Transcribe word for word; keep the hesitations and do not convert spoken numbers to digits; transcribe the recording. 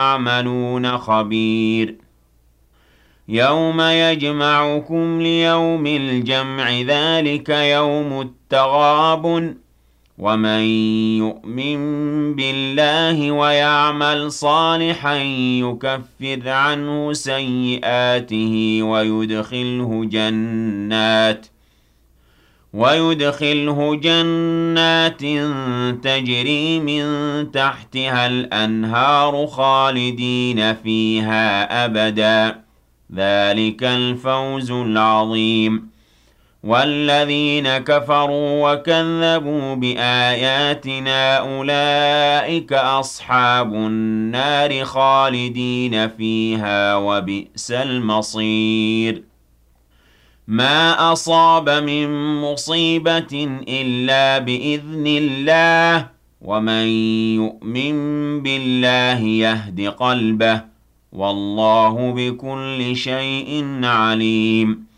تعملون خبير يوم يجمعكم ليوم الجمع ذلك يوم التغابن ومن يؤمن بالله ويعمل صالحا يكفر عنه سيئاته ويدخله جنات ويدخله جنات تجري من تحتها الأنهار خالدين فيها أبدا ذلك الفوز العظيم والذين كفروا وكذبوا بآياتنا أولئك أصحاب النار خالدين فيها وبئس المصير ما أصاب من مصيبة إلا بإذن الله ومن يؤمن بالله يهد قلبه والله بكل شيء عليم